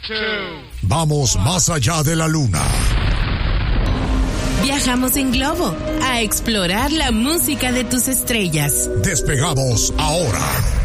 Vamos más allá de la luna. Viajamos en globo a explorar la música de tus estrellas. Despegamos ahora.